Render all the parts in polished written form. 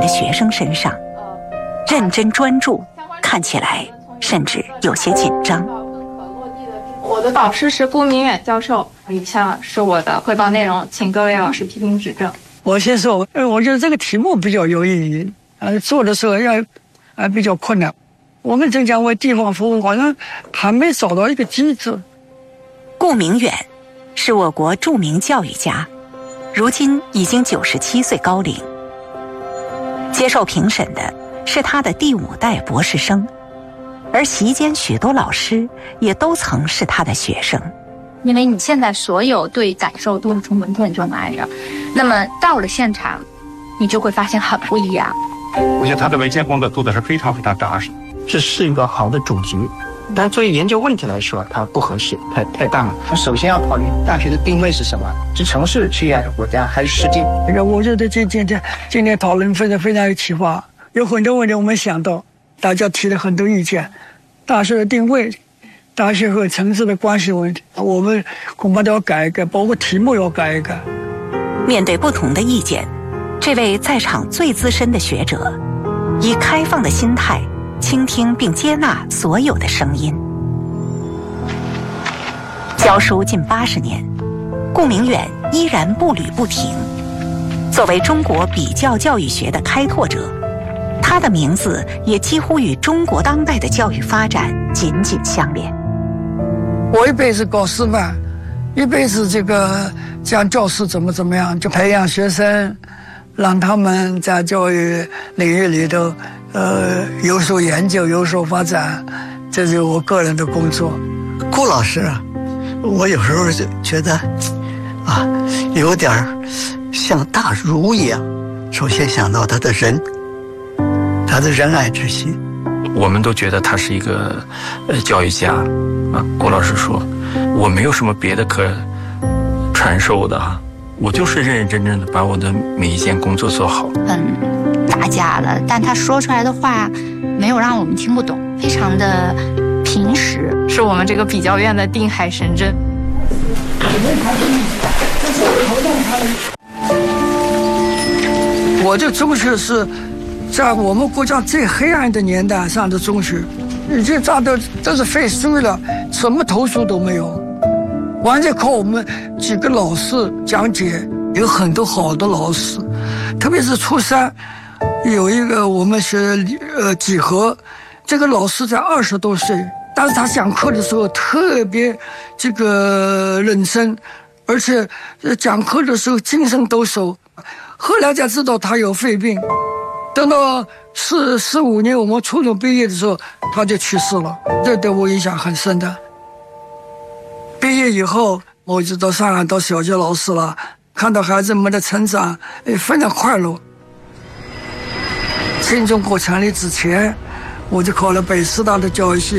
的学生身上，认真专注，看起来甚至有些紧张。 我的导师是顾明远教授，以下是我的汇报内容，请各位老师批评指正。 我先说，我觉得这个题目比较有意义，做的时候比较困难。我们浙江为地方服务好像还没找到一个机制。 顾明远是我国著名教育家，如今已经97岁高龄。接受评审的是他的第5代博士生，而席间许多老师也都曾是他的学生。 因为你现在所有对感受都是从文本中来的，那么到了现场，你就会发现很不一样。 我觉得他的文献工作做的是非常非常扎实， 这是一个好的主题，但作为研究问题来说，它不合适，太大了。首先要考虑大学的定位是什么，是城市区还是国家还是世界？ 我觉得今天讨论非常有启发，有很多问题我们想到，大家提了很多意见，大学的定位。大学和城市的关系问题，我们恐怕都要改一改，包括题目要改一改。 面对不同的意见，这位在场最资深的学者，以开放的心态倾听并接纳所有的声音。教书近80年，顾明远依然步履不停。作为中国比较教育学的开拓者，他的名字也几乎与中国当代的教育发展紧紧相连。 我一辈子搞师范，一辈子讲教师怎么样，就培养学生，让他们在教育领域里头有所研究，有所发展，这是我个人的工作。 顾老师啊，我有时候就觉得有点像大儒一样，首先想到他的人，他的仁爱之心。 我们都觉得他是一个教育家啊。郭老师说，我没有什么别的可传授的啊，我就是认认真真的把我的每一件工作做好。 大家了，但他说出来的话没有让我们听不懂，非常的平实， 是我们这个比较院的定海神针。 我这中学是在我们国家最黑暗的年代上的中学，已经都是废墟了，什么投诉都没有，完全靠我们几个老师讲解。有很多好的老师，特别是初三有一个我们学几何，这个老师才20多岁，但是他讲课的时候特别认真，而且讲课的时候精神抖擞。后来才知道他有肺病，等到15年我们初中毕业的时候他就去世了，这对我影响很深的。毕业以后我就到上海当小学老师了，看到孩子们的成长非常快乐。新中国成立之前我就考了北师大的教育系。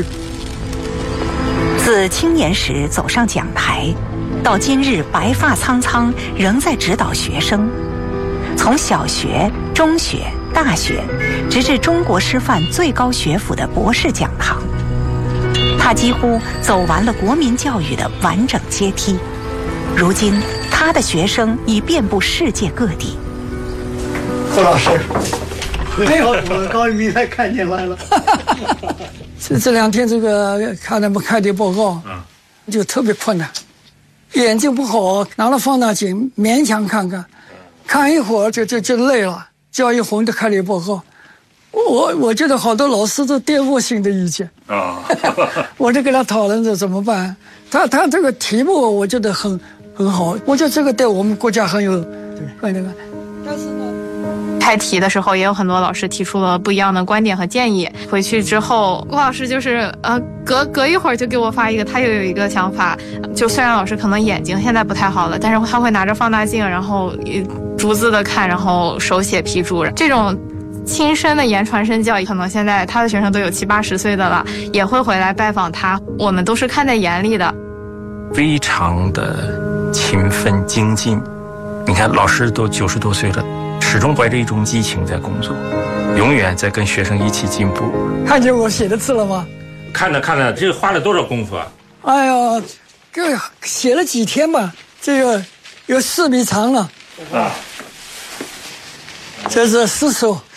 自青年时走上讲台，到今日白发苍苍仍在指导学生，从小学、中学、大学，直至中国师范最高学府的博士讲堂，他几乎走完了国民教育的完整阶梯。如今他的学生已遍布世界各地。 顾老师，没有我高一比赛看见来了。 这2天看他们开的报告，就特别困难，眼睛不好，拿了放大镜勉强看一会儿就累了，叫一红的开的报告。我觉得好多老师都颠覆性的意见我就跟他讨论着怎么办。他这个题目我觉得很好，我觉得这个对我们国家很那个。但是呢， 开题的时候也有很多老师提出了不一样的观点和建议，回去之后顾老师就是隔一会儿就给我发一个，他又有一个想法。就虽然老师可能眼睛现在不太好了，但是他会拿着放大镜，然后逐字的看，然后手写批注。这种亲身的言传身教，可能现在他的学生都有70、80岁的了，也会回来拜访他，我们都是看在眼里的。 非常的勤奋精进，你看老师都90多岁了，始终怀着一种激情在工作，永远在跟学生一起进步。 看见我写的字了吗？ 看了，这花了多少功夫啊？ 哎呀，写了几天吧，这个有4米长了啊，这是4首。